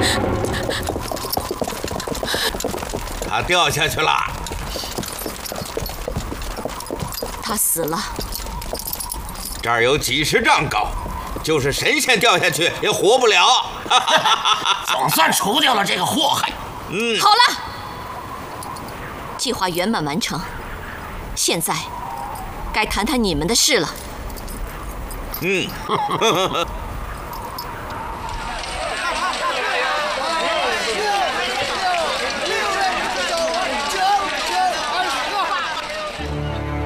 他掉下去了。 他死了。 这儿有几十丈高，就是神仙掉下去也活不了。 总算除掉了这个祸害。 好了，计划圆满完成，现在该谈谈你们的事了。